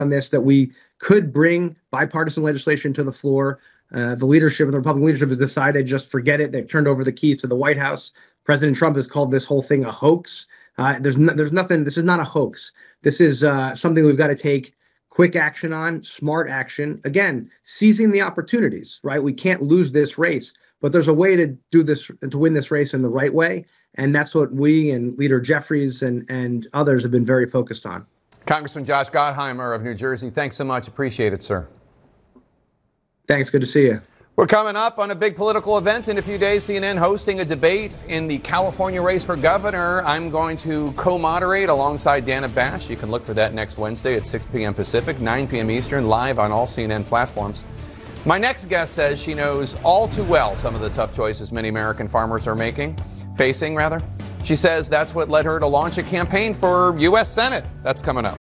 on this, that we could bring bipartisan legislation to the floor. The leadership of the Republican leadership has decided just forget it. They've turned over the keys to the White House. President Trump has called this whole thing a hoax. There's nothing. This is not a hoax. This is something we've got to take quick action on, smart action. Again, seizing the opportunities, right? We can't lose this race, but there's a way to do this and to win this race in the right way. And that's what we and Leader Jeffries and others have been very focused on. Congressman Josh Gottheimer of New Jersey, thanks so much. Appreciate it, sir. Thanks. Good to see you. We're coming up on a big political event in a few days. CNN hosting a debate in the California race for governor. I'm going to co-moderate alongside Dana Bash. You can look for that next Wednesday at 6 p.m. Pacific, 9 p.m. Eastern, live on all CNN platforms. My next guest says she knows all too well some of the tough choices many American farmers are facing. She says that's what led her to launch a campaign for U.S. Senate. That's coming up.